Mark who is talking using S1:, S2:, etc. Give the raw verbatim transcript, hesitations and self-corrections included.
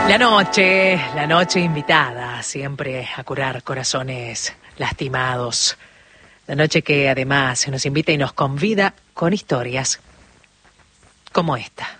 S1: La noche, la noche invitada siempre a curar corazones lastimados. La noche que además nos invita y nos convida con historias como esta.